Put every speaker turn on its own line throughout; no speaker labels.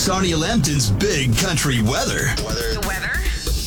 Sarnia Lambton's Big Country Weather.
The weather?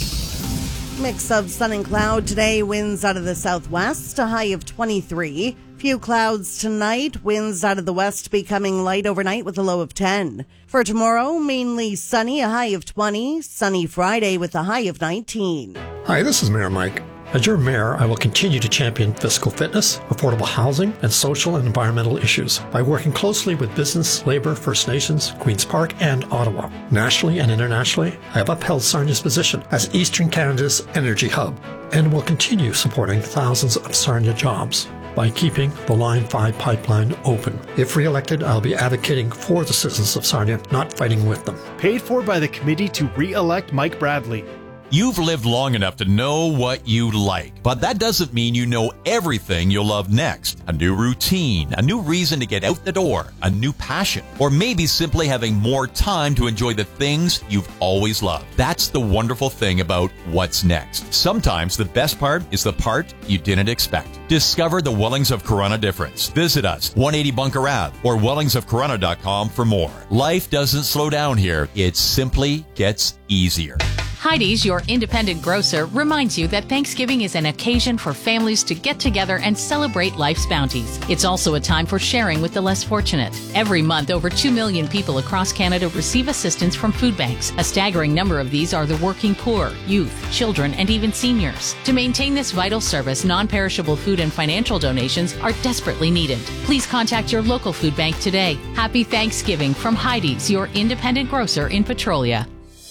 Mix of sun and cloud today, winds out of the southwest, a high of 23. Few clouds tonight, winds out of the west becoming light overnight with a low of 10. For tomorrow, mainly sunny, a high of 20. Sunny Friday with a high of 19.
Hi, this is Mayor Mike. As your mayor, I will continue to champion physical fitness, affordable housing, and social and environmental issues by working closely with business, labor, First Nations, Queen's Park, and Ottawa. Nationally and internationally, I have upheld Sarnia's position as Eastern Canada's energy hub and will continue supporting thousands of Sarnia jobs by keeping the Line 5 pipeline open. If re-elected, I'll be advocating for the citizens of Sarnia, not fighting with them.
Paid for by the committee to re-elect Mike Bradley.
You've lived long enough to know what you like, but that doesn't mean you know everything you'll love next. A new routine, a new reason to get out the door, a new passion, or maybe simply having more time to enjoy the things you've always loved. That's the wonderful thing about what's next. Sometimes the best part is the part you didn't expect. Discover the Wellings of Corunna difference. Visit us, 180 Bunker Ave, or wellingsofcorunna.com for more. Life doesn't slow down here. It simply gets easier.
Heidi's, your independent grocer, reminds you that Thanksgiving is an occasion for families to get together and celebrate life's bounties. It's also a time for sharing with the less fortunate. Every month, over 2 million people across Canada receive assistance from food banks. A staggering number of these are the working poor, youth, children, and even seniors. To maintain this vital service, non-perishable food and financial donations are desperately needed. Please contact your local food bank today. Happy Thanksgiving from Heidi's, your independent grocer in Petrolia.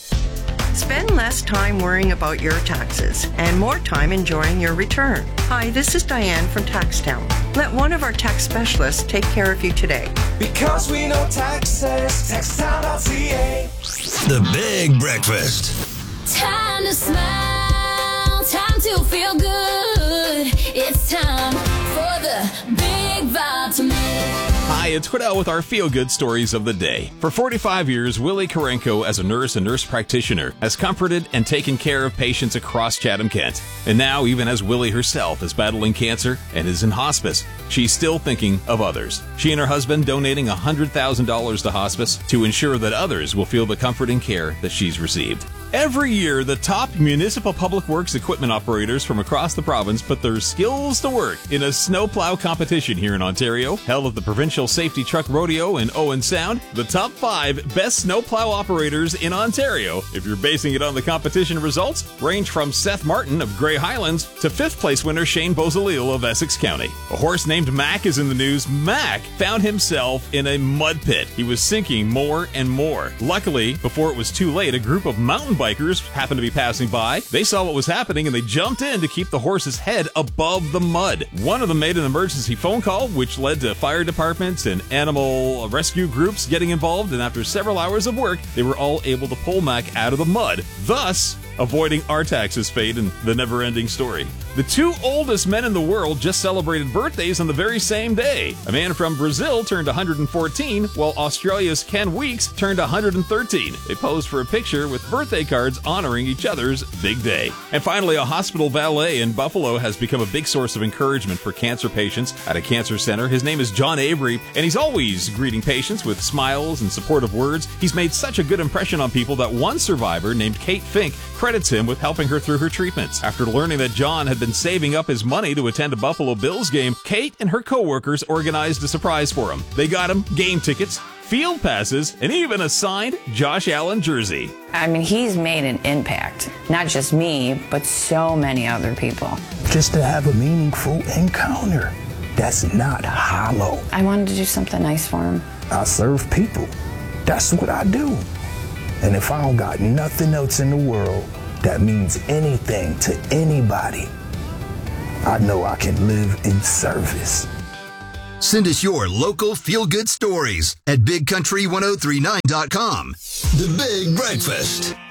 Spend less time worrying about your taxes and more time enjoying your return. Hi, this is Diane from TaxTown. Let one of our tax specialists take care of you today.
Because we know taxes, taxtown.ca.
The Big Breakfast.
Time to smile, time to feel good. It's time for the Big Vitamin.
Hi, it's Quiddell with our feel-good stories of the day. For 45 years, Willie Karenko, as a nurse and nurse practitioner, has comforted and taken care of patients across Chatham-Kent. And now, even as Willie herself is battling cancer and is in hospice, she's still thinking of others. She and her husband donating $100,000 to hospice to ensure that others will feel the comfort and care that she's received. Every year, the top municipal public works equipment operators from across the province put their skills to work in a snowplow competition here in Ontario, held at the Provincial Safety Truck Rodeo in Owen Sound. The top 5 best snowplow operators in Ontario, if you're basing it on the competition results, range from Seth Martin of Grey Highlands to 5th place winner Shane Bozalil of Essex County. A horse named Mac is in the news. Mac found himself in a mud pit. He was sinking more and more. Luckily, before it was too late, a group of mountain bikers happened to be passing by. They saw what was happening and they jumped in to keep the horse's head above the mud. One of them made an emergency phone call, which led to fire departments and animal rescue groups getting involved, and after several hours of work, they were all able to pull Mac out of the mud, thus avoiding Artax's fate in the never-ending story. The 2 oldest men in the world just celebrated birthdays on the very same day. A man from Brazil turned 114, while Australia's Ken Weeks turned 113. They posed for a picture with birthday cards honoring each other's big day. And finally, a hospital valet in Buffalo has become a big source of encouragement for cancer patients at a cancer center. His name is John Avery, and he's always greeting patients with smiles and supportive words. He's made such a good impression on people that one survivor named Kate Fink credits him with helping her through her treatments. After learning that John had been saving up his money to attend a Buffalo Bills game, Kate and her co-workers organized a surprise for him. They got him game tickets, field passes, and even a signed Josh Allen jersey.
I mean, he's made an impact. Not just me, but so many other people.
Just to have a meaningful encounter that's not hollow.
I wanted to do something nice for him.
I serve people. That's what I do. And if I don't got nothing else in the world that means anything to anybody, I know I can live in service.
Send us your local feel-good stories at bigcountry1039.com. The Big Breakfast.